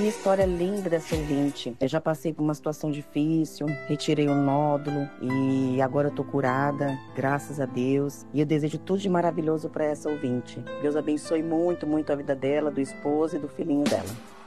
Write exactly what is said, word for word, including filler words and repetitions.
Que história linda dessa ouvinte. Eu já passei por uma situação difícil, retirei o nódulo e agora eu tô curada, graças a Deus. E eu desejo tudo de maravilhoso para essa ouvinte. Deus abençoe muito, muito a vida dela, do esposo e do filhinho dela.